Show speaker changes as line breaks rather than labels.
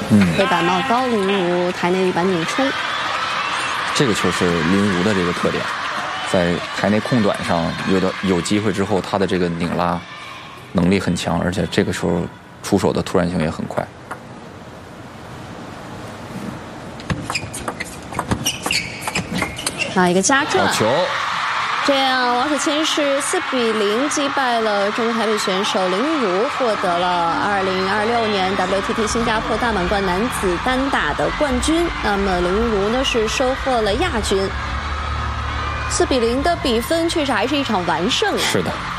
黑板帽高，林儒台内一板拧出。
这个球是林儒的这个特点，在台内空短上有机会之后，他的这个拧拉能力很强，而且这个时候出手的突然性也很快。
一个加转，
好球！
这样王楚钦是4比0击败了中国台北选手林儒，获得了2026年 WTT 新加坡大满贯男子单打的冠军。那么林儒呢是收获了亚军。4比0的比分确实还是一场完胜啊。
是的。